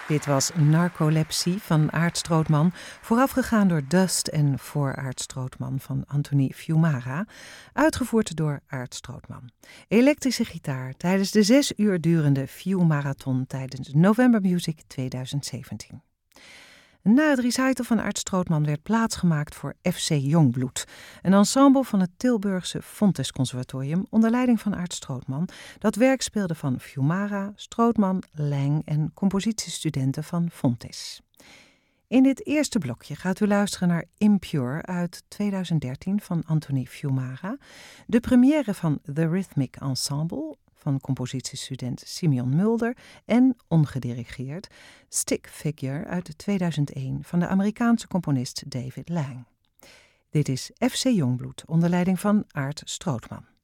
Dit was Narcolepsie van Aart Strootman, voorafgegaan door Dust en voor Aart Strootman van Anthony Fiumara, uitgevoerd door Aart Strootman. Elektrische gitaar tijdens de 6 uur durende Fiumarathon tijdens November Music 2017. Na het recital van Aart Strootman werd plaatsgemaakt voor FC Jongbloed, een ensemble van het Tilburgse Fontes Conservatorium onder leiding van Aart Strootman, dat werk speelde van Fiumara, Strootman, Lang en compositiestudenten van Fontes. In dit eerste blokje gaat u luisteren naar Impure uit 2013 van Anthony Fiumara, de première van The Rhythmic Ensemble van compositiestudent Simeon Mulder en ongedirigeerd Stick Figure uit 2001 van de Amerikaanse componist David Lang. Dit is FC Jongbloed onder leiding van Aart Strootman.